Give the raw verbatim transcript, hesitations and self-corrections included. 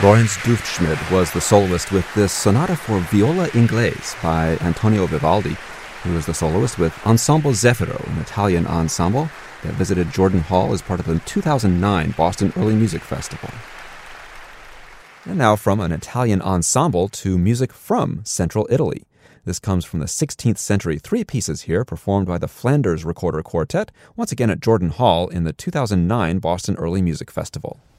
Lorenz Duftschmidt was the soloist with this sonata for viola inglese by Antonio Vivaldi. He was the soloist with Ensemble Zefiro, an Italian ensemble that visited Jordan Hall as part of the two thousand nine Boston Early Music Festival. And now from an Italian ensemble to music from Central Italy. This comes from the sixteenth century, three pieces here performed by the Flanders Recorder Quartet, once again at Jordan Hall in the two thousand nine Boston Early Music Festival.